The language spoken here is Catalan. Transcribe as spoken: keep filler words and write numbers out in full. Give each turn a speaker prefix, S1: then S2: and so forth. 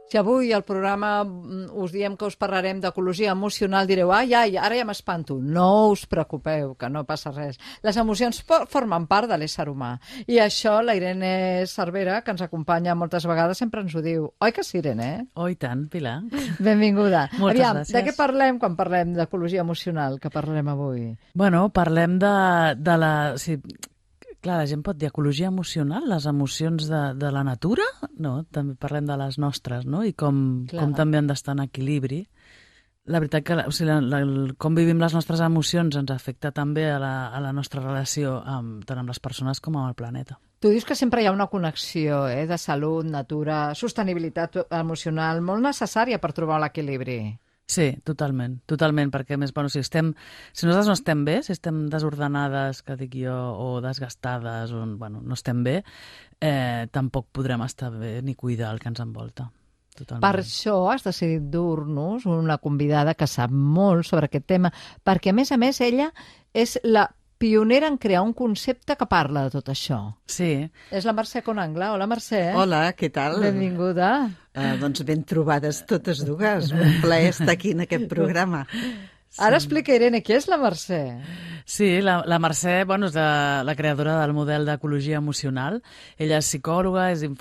S1: Si avui al programa mm, us diem que us parlarem d'ecologia emocional, direu, ai, ai, ara ja m'espanto. No us preocupeu, que no passa res. Les emocions po- formen part de l'ésser humà. I això la Irene Cervera, que ens acompanya moltes vegades, sempre ens ho diu. Oi que sí, Irene?
S2: Oh, i tant, Pilar.
S1: Benvinguda.
S2: Moltes
S1: Aviam, de què
S2: gràcies.
S1: parlem quan parlem d'ecologia emocional, que parlarem avui?
S2: Bueno, parlem de, de la... O sigui, clar, la gent pot dir ecologia emocional, les emocions de, de la natura? No, també parlem de les nostres, no? I com,
S1: Clar.
S2: com també han d'estar en equilibri. La veritat que o sigui, la, la, el, com vivim les nostres emocions ens afecta també a la, a la nostra relació amb, tant amb les persones com amb el planeta.
S1: Tu dius que sempre hi ha una connexió eh, de salut, natura, sostenibilitat emocional molt necessària per trobar l'equilibri.
S2: Sí, totalment, totalment, perquè a més, bueno, si, estem, si nosaltres no estem bé, si estem desordenades, que dic jo, o desgastades, o bueno, no estem bé, eh, tampoc podrem estar bé ni cuidar el que ens envolta. Totalment.
S1: Per això has decidit dur-nos una convidada que sap molt sobre aquest tema, perquè a més a més ella és la pionera en crear un concepte que parla de tot això.
S2: Sí.
S1: És la Mercè Conangla. Hola, Mercè.
S3: Hola, què tal?
S1: Benvinguda.
S3: Uh, doncs ben trobades totes dues. Un plaer estar aquí en aquest programa.
S1: Ara explica, Irene, qui és la Mercè?
S2: Sí, la, la Mercè, bueno, és la, la creadora del model d'ecologia emocional. Ella és psicòloga, és